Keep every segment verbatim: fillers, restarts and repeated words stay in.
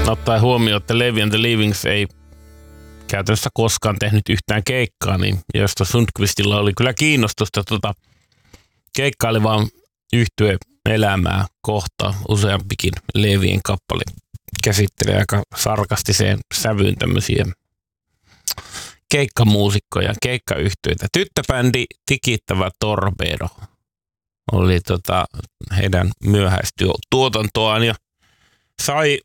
Ottaen huomioon, että Levi and the Leavings ei käytännössä koskaan tehnyt yhtään keikkaa, niin Gösta Sundqvistilla oli kyllä kiinnostusta tuota keikkailevaan yhtye elämää kohta. Useampikin Levien kappale käsittelee aika sarkastiseen sävyyn tämmöisiä keikkamuusikkoja, keikkayhtyeitä. Tyttöbändi Tikittävä Torpedo oli tota heidän myöhäistyötuotantoaan ja sai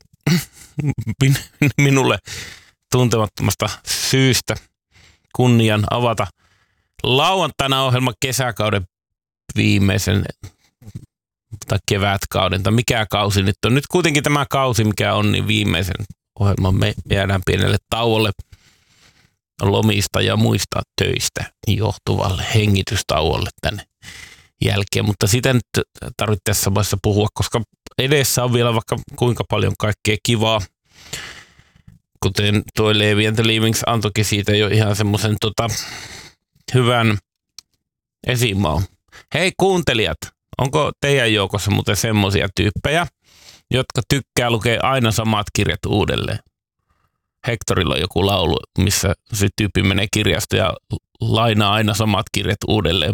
minulle tuntemattomasta syystä kunnian avata lauantaina ohjelman kesäkauden viimeisen tai kevätkauden, tai mikä kausi nyt on. Nyt kuitenkin tämä kausi, mikä on, niin viimeisen ohjelman me jäädään pienelle tauolle lomista ja muista töistä johtuvalle hengitystauolle tänne jälkeen, mutta sitä nyt tarvitse tässä vaiheessa puhua, koska edessä on vielä vaikka kuinka paljon kaikkea kivaa, kuten tuo Levi and the Leavings antoikin siitä jo ihan semmoisen tota, hyvän esimaun. Hei kuuntelijat, onko teidän joukossa muuten semmoisia tyyppejä, jotka tykkää lukea aina samat kirjat uudelleen? Hectorilla on joku laulu, missä se tyyppi menee kirjastoon ja lainaa aina samat kirjat uudelleen.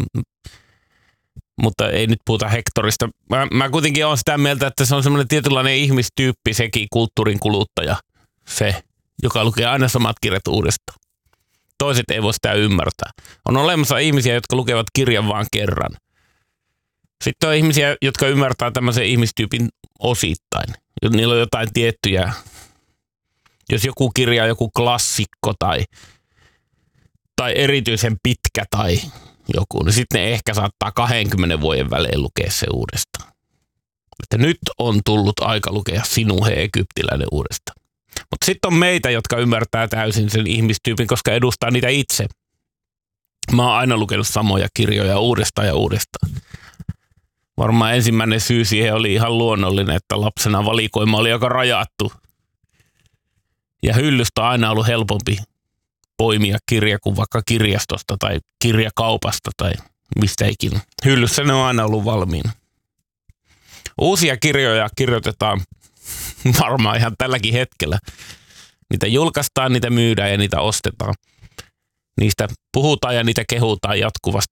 Mutta ei nyt puhuta Hectorista. Mä, mä kuitenkin olen sitä mieltä, että se on semmoinen tietynlainen ihmistyyppi, sekin kulttuurin kuluttaja. Se, joka lukee aina samat kirjat uudestaan. Toiset ei voi sitä ymmärtää. On olemassa ihmisiä, jotka lukevat kirjan vain kerran. Sitten on ihmisiä, jotka ymmärtää tämmöisen ihmistyypin osittain. Niillä on jotain tiettyjä, jos joku kirja on joku klassikko tai, tai erityisen pitkä tai joku, niin sitten ne ehkä saattaa kahdenkymmenen vuoden välein lukea se uudestaan. Että nyt on tullut aika lukea Sinun he egyptiläinen uudestaan. Mutta sitten on meitä, jotka ymmärtää täysin sen ihmistyypin, koska edustaa niitä itse. Mä oon aina lukenut samoja kirjoja uudestaan ja uudestaan. Varmaan ensimmäinen syy siihen oli ihan luonnollinen, että lapsena valikoima oli aika rajattu. Ja hyllystä on aina ollut helpompi poimia kirja kuin vaikka kirjastosta tai kirjakaupasta tai mistä ikinä. Hyllyssä ne on aina ollut valmiina. Uusia kirjoja kirjoitetaan varmaan ihan tälläkin hetkellä. Niitä julkaistaan, niitä myydään ja niitä ostetaan. Niistä puhutaan ja niitä kehutaan jatkuvasti